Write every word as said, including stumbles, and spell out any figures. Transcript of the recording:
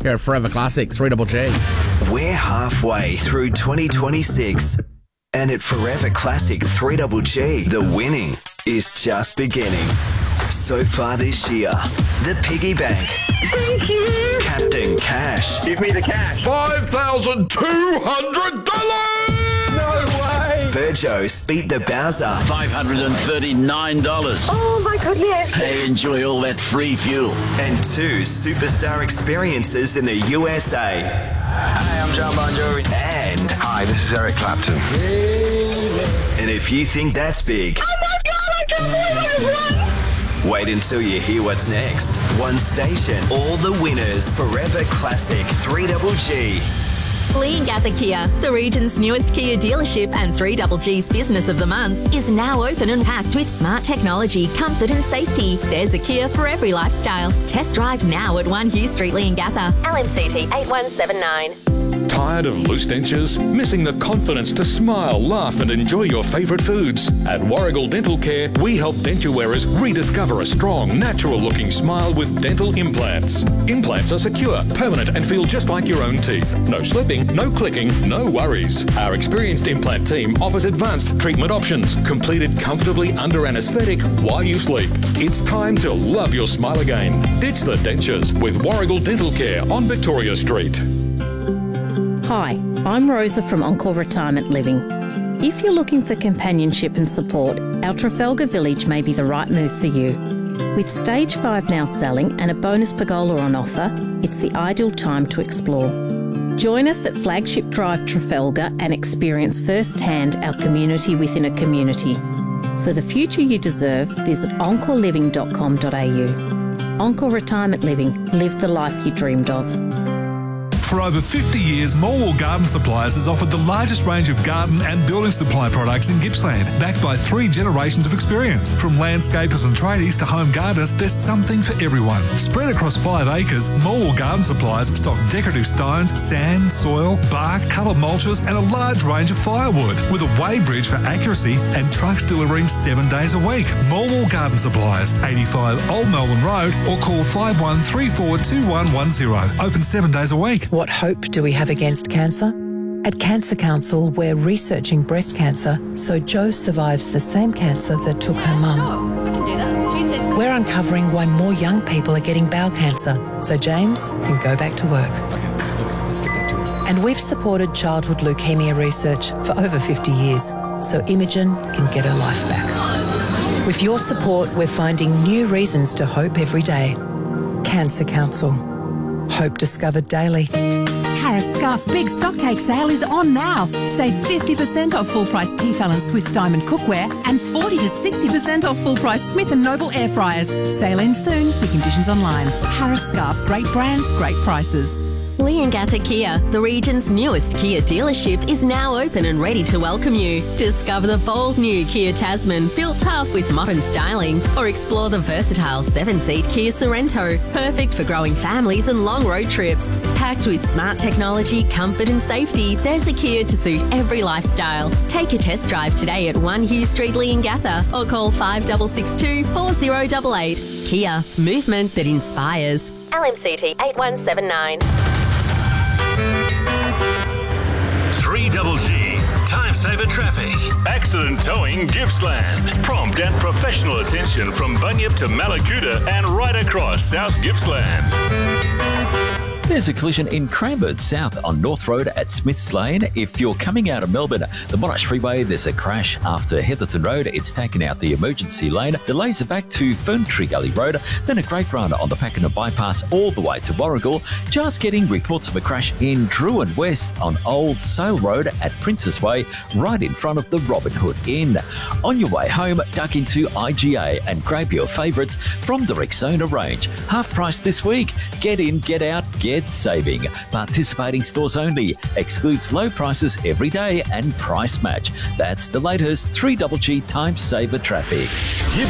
here at Forever Classic three G G. We're halfway through twenty twenty-six, and at Forever Classic three G G, the winning is just beginning. So far this year, the piggy bank. Thank you. Captain Cash. Give me the cash. five thousand two hundred dollars! No way. Virgos beat the Bowser. five hundred thirty-nine dollars. Oh my goodness. Hey, enjoy all that free fuel. And two superstar experiences in the U S A. Hi, I'm John Bon Jovi. And... Hi, this is Eric Clapton. And if you think that's big... Oh my God, I can't believe I won. Wait until you hear what's next. One station, all the winners. Forever Classic three G G. Leongatha Kia, the region's newest Kia dealership and three G G's Business of the Month, is now open and packed with smart technology, comfort and safety. There's a Kia for every lifestyle. Test drive now at one Hugh Street, Leongatha. L M C T eight one seven nine. Tired of loose dentures? Missing the confidence to smile, laugh and enjoy your favourite foods? At Warrigal Dental Care, we help denture wearers rediscover a strong, natural-looking smile with dental implants. Implants are secure, permanent and feel just like your own teeth. No slipping, no clicking, no worries. Our experienced implant team offers advanced treatment options, completed comfortably under anaesthetic while you sleep. It's time to love your smile again. Ditch the dentures with Warrigal Dental Care on Victoria Street. Hi, I'm Rosa from Encore Retirement Living. If you're looking for companionship and support, our Trafalgar Village may be the right move for you. With Stage five now selling and a bonus pergola on offer, it's the ideal time to explore. Join us at Flagship Drive Trafalgar and experience firsthand our community within a community. For the future you deserve, visit encore living dot com dot a u. Encore Retirement Living. Live the life you dreamed of. For over fifty years, Morwell Garden Supplies has offered the largest range of garden and building supply products in Gippsland, backed by three generations of experience. From landscapers and tradies to home gardeners, there's something for everyone. Spread across five acres, Morwell Garden Supplies stock decorative stones, sand, soil, bark, colour mulches and a large range of firewood, with a weighbridge for accuracy and trucks delivering seven days a week. Morwell Garden Supplies, eighty-five Old Melbourne Road, or call five one three four two one one zero. Open seven days a week. What hope do we have against cancer? At Cancer Council, we're researching breast cancer so Jo survives the same cancer that took her mum. Sure, we can do that. Tuesday's good. We're uncovering why more young people are getting bowel cancer so James can go back to work. Okay, let's, let's get back to it. And we've supported childhood leukemia research for over fifty years so Imogen can get her life back. With your support, we're finding new reasons to hope every day. Cancer Council. Hope discovered daily. Harris Scarf Big Stocktake Sale is on now. Save fifty percent off full-price Tefal and Swiss Diamond cookware and forty to sixty percent off full-price Smith and Noble air fryers. Sale ends soon. See conditions online. Harris Scarf. Great brands, great prices. Leongatha Kia, the region's newest Kia dealership, is now open and ready to welcome you. Discover the bold new Kia Tasman, built tough with modern styling, or explore the versatile seven-seat Kia Sorrento, perfect for growing families and long road trips. Packed with smart technology, comfort and safety, there's a Kia to suit every lifestyle. Take a test drive today at one Hugh Street, Leongatha, or call five six six two, four zero eight eight. Kia, movement that inspires. L M C T eight one seven nine. three G G, Time Saver Traffic. Accident Towing Gippsland. Prompt and professional attention from Bunyip to Malakuta and right across South Gippsland. There's a collision in Cranbourne South on North Road at Smiths Lane. If you're coming out of Melbourne, the Monash Freeway, there's a crash after Heatherton Road. It's taken out the emergency lane. Delays are back to Ferntree Gully Road. Then a great run on the Pakenham Bypass all the way to Warrigal. Just getting reports of a crash in Druin West on Old Sale Road at Princess Way, right in front of the Robin Hood Inn. On your way home, duck into I G A and grab your favourites from the Rexona range. Half price this week. Get in, get out, get saving. Participating stores only. Excludes low prices every day and price match. That's the latest three G G Time Saver Traffic.